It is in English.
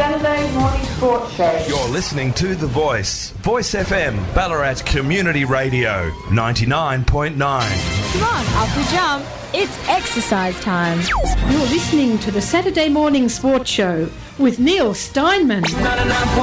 Saturday morning sports show. You're listening to The Voice. Voice FM, Ballarat Community Radio, 99.9. Come on, up we jump. It's exercise time. You're listening to the Saturday morning sports show with Neil Steinman.